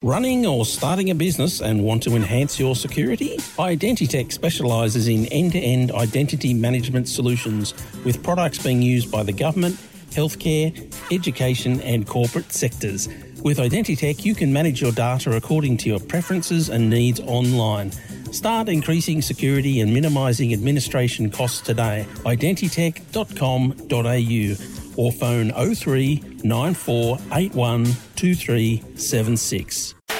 Running or starting a business and want to enhance your security? Identitech specialises in end-to-end identity management solutions with products being used by the government, healthcare, education and corporate sectors. With Identitech, you can manage your data according to your preferences and needs online. Start increasing security and minimising administration costs today. Identitech.com.au or phone 03 9481 2376.